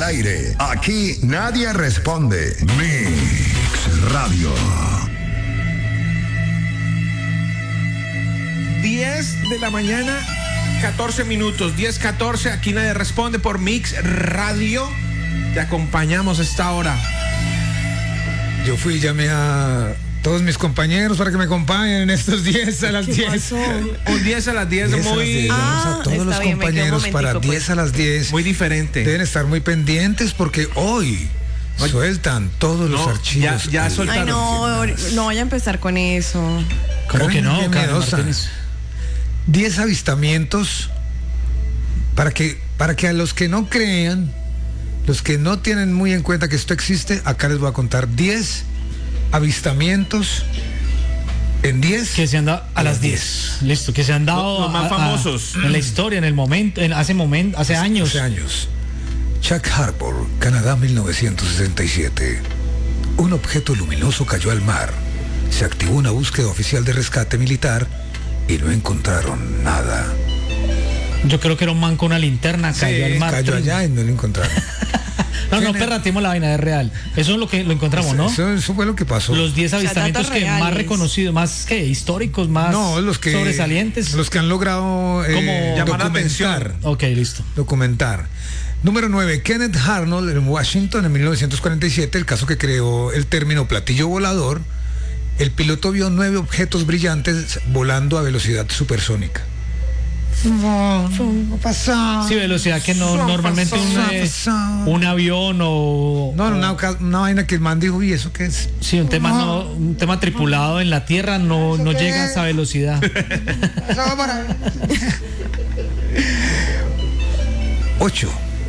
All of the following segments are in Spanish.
al aire. Aquí nadie responde. Mix Radio. 10 de la mañana, 14 minutos. 10:14. Aquí nadie responde por Mix Radio. Te acompañamos a esta hora. Yo fui y llamé a todos mis compañeros para que me acompañen en estos 10 a las 10. Un 10 a las 10 muy... Vamos a todos los compañeros para 10 a las 10. Muy diferente. Deben estar muy pendientes porque hoy sueltan todos los archivos. Ya soltaron. Ay, no vaya a empezar con eso. ¿Cómo que no, Karen miedosa. Martínez? 10 avistamientos para que a los que no crean, los que no tienen muy en cuenta que esto existe, acá les voy a contar 10 avistamientos en 10 que se han dado a las 10. Listo, que se han dado los más famosos en la historia, en el momento, hace años. Hace años. Chuck Harbor, Canadá, 1967. Un objeto luminoso cayó al mar. Se activó una búsqueda oficial de rescate militar y no encontraron nada. Yo creo que era un man con una linterna, cayó al mar. Cayó allá y no lo encontraron. No, perratemos la vaina, es real. Eso es lo que lo encontramos, ¿no? Eso fue lo que pasó. Los 10 avistamientos que reales. más reconocidos, más que históricos, más los que sobresalientes. Los que han logrado llamar la atención. Ok, listo. Documentar. Número 9, Kenneth Arnold en Washington en 1947, el caso que creó el término platillo volador. El piloto vio 9 objetos brillantes volando a velocidad supersónica. Sí, velocidad que no normalmente un avión o... No, una vaina que el man dijo, ¿y eso qué es? Sí, un tema tripulado en la tierra no llega a esa velocidad. 8.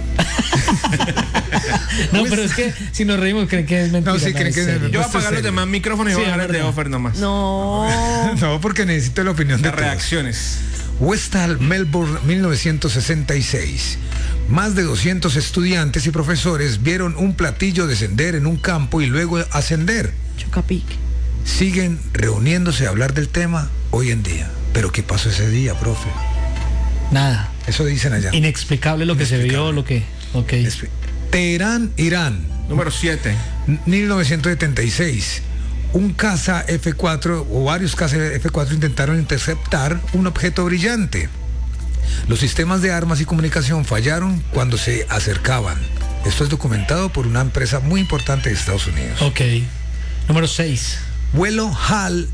No, pero es que si nos reímos creen que es mentira. No, sí, creen que es serio. Yo voy a apagar los demás micrófonos y voy a dejar el de Offer nomás. No. No, porque necesito la opinión de Las todos. reacciones. Westhall, Melbourne, 1966. Más de 200 estudiantes y profesores vieron un platillo descender en un campo y luego ascender. Chocapic. Siguen reuniéndose a hablar del tema hoy en día. ¿Pero qué pasó ese día, profe? Nada. Eso dicen allá. Inexplicable lo que se vio, lo que... Ok. Teherán, Irán. Número 7. 1976. Un caza F-4 o varios cazas F-4 intentaron interceptar un objeto brillante. Los sistemas de armas y comunicación fallaron cuando se acercaban. Esto es documentado por una empresa muy importante de Estados Unidos. Ok. Número 6. Vuelo HAL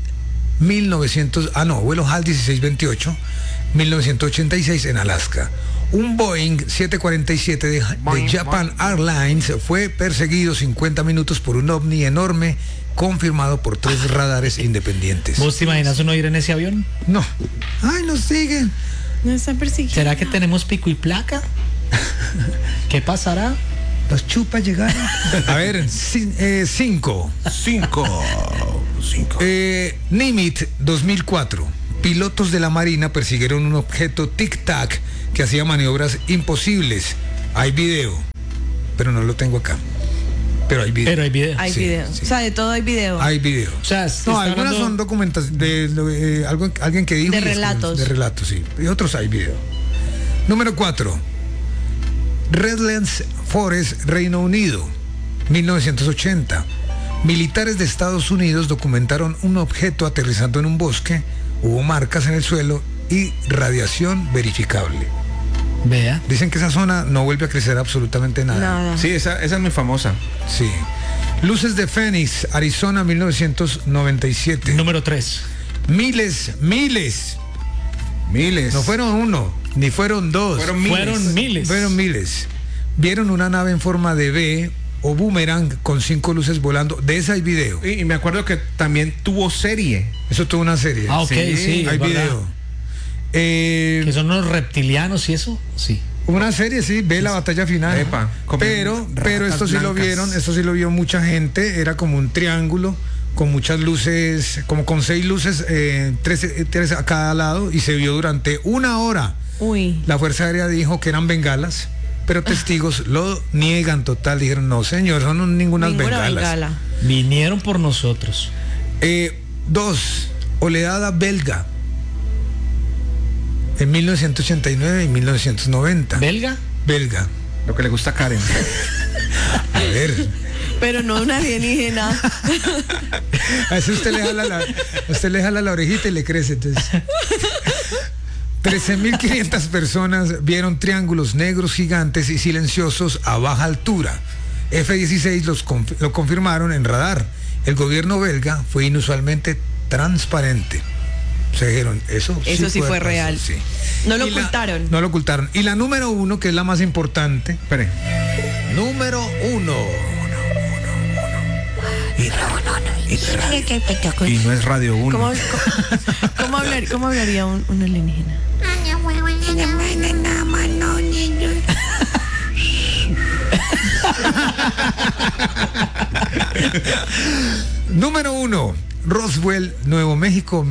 vuelo HAL 1628, 1986 en Alaska. Un Boeing 747 de Japan Airlines fue perseguido 50 minutos por un ovni enorme confirmado por 3 radares independientes. ¿Vos te imaginas uno ir en ese avión? No. Ay, nos siguen. No están persiguiendo. ¿Será que tenemos pico y placa? ¿Qué pasará? Los chupas llegaron. A ver, 5. 5. Nimitz 2004. Pilotos de la Marina persiguieron un objeto tic-tac que hacía maniobras imposibles. Hay video, pero no lo tengo acá. Pero hay video. Hay Sí, video. sí. O sea, de todo hay video. Hay video. O sea, No, algunas son documentas de alguien que dijo. De y después- relatos. De relatos, sí. Y otros hay video. Número 4. Redlands Forest, Reino Unido, 1980. Militares de Estados Unidos documentaron un objeto aterrizando en un bosque. Hubo marcas en el suelo y radiación verificable. Vea. Dicen que esa zona no vuelve a crecer absolutamente nada. Nada. Sí, esa es muy famosa. Sí. Luces de Phoenix, Arizona, 1997. Número 3. Miles. No fueron 1, ni fueron 2. Fueron miles. Fueron miles. Vieron una nave en forma de V o boomerang con 5 luces volando. De esa hay video. Y me acuerdo que también tuvo serie. Eso tuvo una serie. Ah, ok, sí, hay es verdad. video. Que son unos reptilianos y eso, sí. Una serie, sí, ve la batalla final. Epa, pero ratas esto sí lo blancas. vieron, esto sí lo vio mucha gente. Era como un triángulo con muchas luces, como con 6 luces, 3 a cada lado, y se vio durante 1 hora. Uy. La Fuerza Aérea dijo que eran bengalas, pero testigos lo niegan total. Dijeron, no señor, son ninguna Ninguna bengalas. bengala. Vinieron por nosotros. 2. Oleada belga. En 1989 y 1990. ¿Belga? Belga. Lo que le gusta a Karen. A ver, Pero no un alienígena. a eso usted le jala la orejita y le crece. Entonces, 13.500 personas vieron triángulos negros gigantes y silenciosos a baja altura. F-16 lo confirmaron en radar. El gobierno belga fue inusualmente transparente. Se dijeron, eso sí puede fue pasar, real. sí. No lo Y ocultaron. No lo ocultaron. Y la número 1, que es la más importante. Espere. Número 1. Y no es Radio 1. ¿Cómo hablaría un alienígena? Número 1. Roswell, Nuevo México,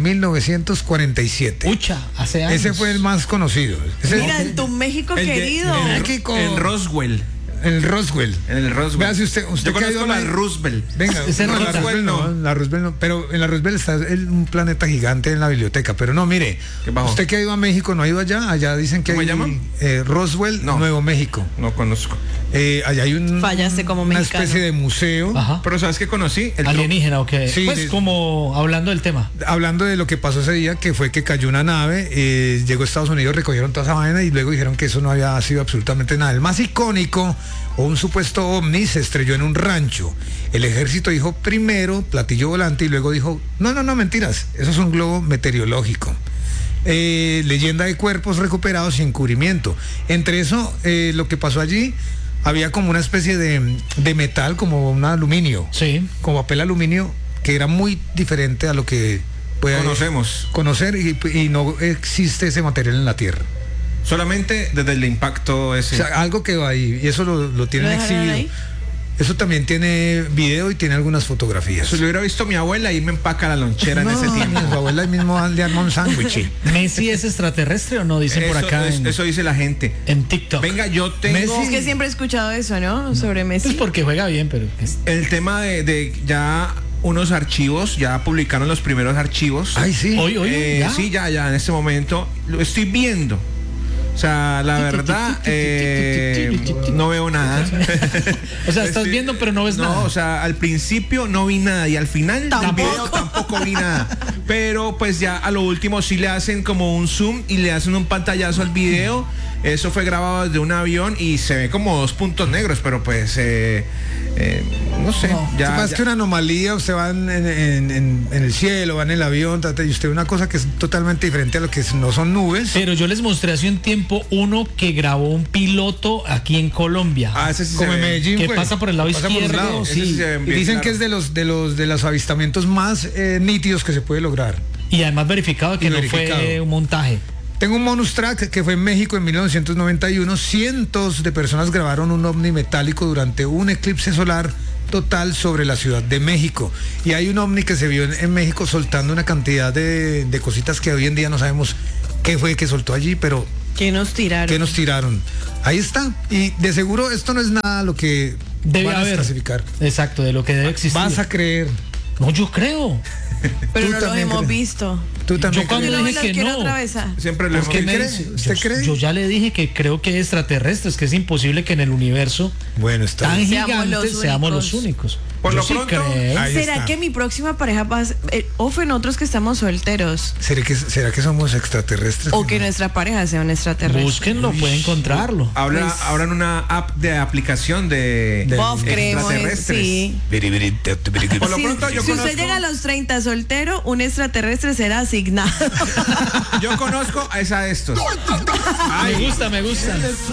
1947. Ucha, hace años. Ese fue el más conocido. Mira, en tu México querido. México. En Roswell. El Roswell. En el Roswell. Vea si usted Yo que ha ido conozco a la Roosevelt. Venga, Ese no, no la está. Roosevelt no, la Roosevelt no, pero en la Roosevelt está un planeta gigante en la biblioteca, pero no, mire, ¿Qué bajó? usted que ha ido a México, ¿no ha ido allá? Allá dicen que ¿Cómo hay se llama? Roswell, No. Nuevo México. No conozco. Allá hay Fallaste como una mexicano. especie de museo. Ajá. Pero ¿sabes qué conocí? El Alienígena, ok. Sí, Pues como hablando del tema. Hablando de lo que pasó ese día, que fue que cayó una nave, llegó a Estados Unidos, recogieron toda esa vaina y luego dijeron que eso no había sido absolutamente nada. El más icónico, o un supuesto ovni, se estrelló en un rancho. El ejército dijo primero platillo volante y luego dijo, no, mentiras, eso es un globo meteorológico. Leyenda de cuerpos recuperados y encubrimiento. Entre eso, lo que pasó allí, había como una especie de metal, como un aluminio. Sí. Como papel aluminio, que era muy diferente a lo que puede Conocemos. conocer y no existe ese material en la Tierra. Solamente desde el impacto ese. O sea, algo que va ahí, y eso lo tienen ¿Lo dejaron exhibido. ahí? Eso también tiene video y tiene algunas fotografías. Si lo hubiera visto mi abuela, ahí me empaca la lonchera en ese tiempo. Su abuela ahí mismo le arma un sándwich. ¿Messi es extraterrestre o no? Dicen por acá Eso dice la gente. en TikTok. Venga, yo tengo Messi- Es que siempre he escuchado eso, ¿no? Sobre Messi. Pues porque juega bien, pero el tema de ya unos archivos, ya publicaron los primeros archivos. Ay, sí. hoy, ¿ya? Sí, ya, en este momento lo estoy viendo. O sea, la verdad, no veo nada. O sea, estás viendo, pero no ves nada. No, o sea, al principio no vi nada y al final del video tampoco vi nada. Pero pues ya a lo último sí le hacen como un zoom y le hacen un pantallazo al video. Eso fue grabado desde un avión y se ve como 2 puntos negros, pero pues no sé. No. Ya, Más ya- que una anomalía, usted va en el cielo, va en el avión, y usted ve una cosa que es totalmente diferente a lo que no son nubes. Pero yo les mostré hace un tiempo uno que grabó un piloto aquí en Colombia. ese sí Como se en ve. Medellín, que pues. pasa por el lado Pasa por un izquierdo. lado. Ese sí Sí. se ve Y bien dicen claro. que es de los avistamientos más nítidos que se puede lograr. Y además verificado que Y no verificado. fue un montaje. Tengo un bonus track que fue en México en 1991. Cientos de personas grabaron un ovni metálico durante un eclipse solar total sobre la Ciudad de México. Y hay un ovni que se vio en México soltando una cantidad de cositas que hoy en día no sabemos qué fue que soltó allí, pero ¿Qué nos tiraron? que nos tiraron. Ahí está. Y de seguro esto no es nada lo que Debe van a haber. clasificar. Exacto, de lo que debe existir. Vas a creer. No, yo creo. Pero Tú no los también hemos crees. visto. Tú también Yo cuando crees. Yo no dije las que quiero no. atravesar. Siempre lo hemos ¿Usted dicho. cree? ¿Usted cree? Yo ya le dije que creo que es extraterrestres, que es imposible que en el universo Bueno, está tan bien. Seamos gigante los seamos los únicos. únicos. Por Yo lo sí pronto, creo. Ahí ¿Será está. que mi próxima pareja va a ser, o fue en otros que estamos solteros? ¿Será que somos extraterrestres? O que nuestra pareja sea un extraterrestre. Búsquenlo, pueden encontrarlo. Ahora en una app de aplicación de Bof, creemos, extraterrestres. sí. Por lo Si, pronto yo si conozco, usted llega a los 30 soltero, un extraterrestre será asignado. yo conozco a estos. Me gusta, me gusta.